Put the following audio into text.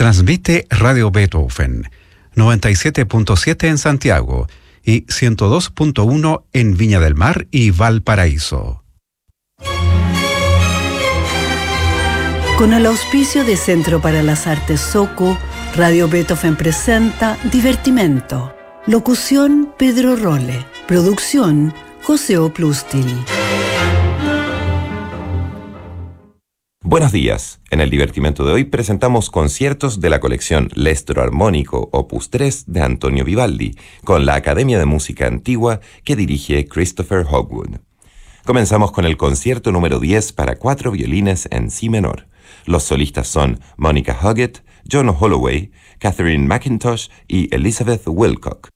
Transmite Radio Beethoven, 97.7 en Santiago y 102.1 en Viña del Mar y Valparaíso. Con el auspicio de Centro para las Artes Soco, Radio Beethoven presenta Divertimento. Locución Pedro Role. Producción José Oplustil. Buenos días. En el Divertimento de hoy presentamos conciertos de la colección L'Estro Armónico Opus 3 de Antonio Vivaldi, con la Academia de Música Antigua que dirige Christopher Hogwood. Comenzamos con el concierto número 10 para 4 violines en si menor. Los solistas son Monica Huggett, John Holloway, Catherine McIntosh y Elizabeth Wilcock.